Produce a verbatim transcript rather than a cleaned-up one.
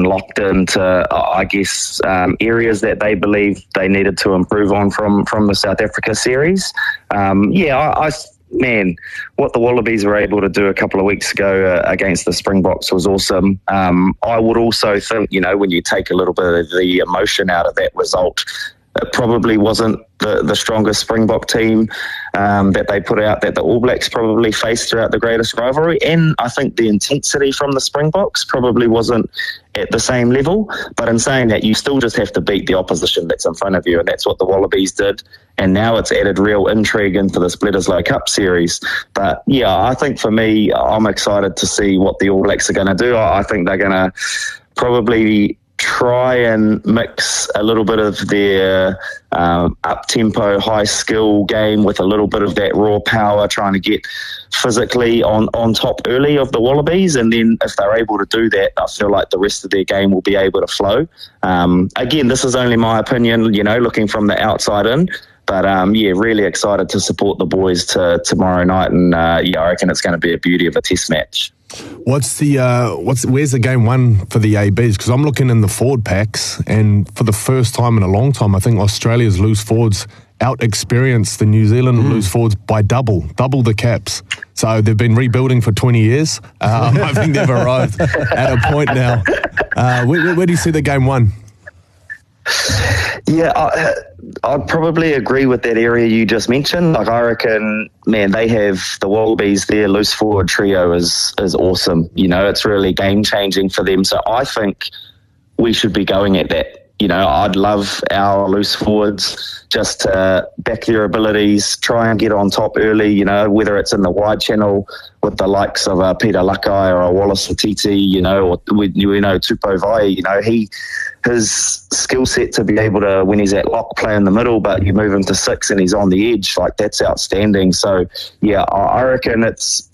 and locked into, uh, I guess, um, areas that they believe they needed to improve on from, from the South Africa series. Um, yeah, I, I man, what the Wallabies were able to do a couple of weeks ago uh, against the Springboks was awesome. Um, I would also think, you know, when you take a little bit of the emotion out of that result, it probably wasn't the, the strongest Springbok team um, that they put out that the All Blacks probably faced throughout the greatest rivalry. And I think the intensity from the Springboks probably wasn't at the same level. But in saying that, you still just have to beat the opposition that's in front of you, and that's what the Wallabies did. And now it's added real intrigue into the Bledisloe Cup series. But yeah, I think for me, I'm excited to see what the All Blacks are going to do. I, I think they're going to probably try and mix a little bit of their um, up-tempo, high-skill game with a little bit of that raw power, trying to get physically on, on top early of the Wallabies. And then if they're able to do that, I feel like the rest of their game will be able to flow. Um, again, this is only my opinion, you know, looking from the outside in. But, um, yeah, really excited to support the boys to tomorrow night. And, uh, yeah, I reckon it's going to be a beauty of a test match. What's the uh, what's where's the game one for the A Bs? Because I'm looking in the forward packs, and for the first time in a long time, I think Australia's loose forwards out-experienced the New Zealand mm. loose forwards by double, double the caps. So they've been rebuilding for twenty years. Um, I think they've arrived at a point now. Uh, where, where do you see the game one? Yeah, I, I'd probably agree with that area you just mentioned. Like, I reckon, man, they have the Wallabies, their loose forward trio is is awesome. You know, it's really game changing for them. So I think we should be going at that. You know, I'd love our loose forwards just to back their abilities, try and get on top early, you know, whether it's in the wide channel with the likes of uh, Peter Lakai or a Wallace Atiti, you know, or we, we know Tupou Vai, you know, he his skill set to be able to, when he's at lock, play in the middle, but you move him to six and he's on the edge, like, that's outstanding. So, yeah, I reckon it's